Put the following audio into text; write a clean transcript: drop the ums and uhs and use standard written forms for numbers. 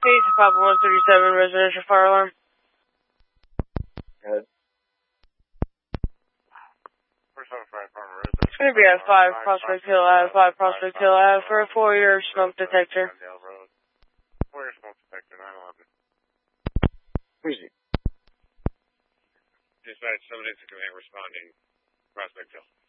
Page Papa 137, residential fire alarm. Good. It's going to be at 5 Prospect Hill Ave, 5 Prospect Hill Ave for a 4-year smoke detector. 4-year smoke detector, 911. Who's he? Dispatch, 786 command responding, Prospect Hill.